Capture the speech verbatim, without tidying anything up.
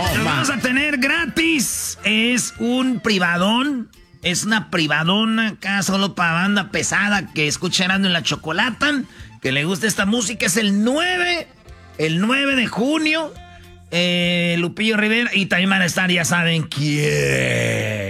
Lo vamos a tener gratis. Es un privadón. Es una privadona acá solo para banda pesada que escucha Erasmo en la Chocolata. Que le gusta esta música. Es el nueve. El nueve de junio. Eh, Lupillo Rivera. Y también van a estar, ya saben quién.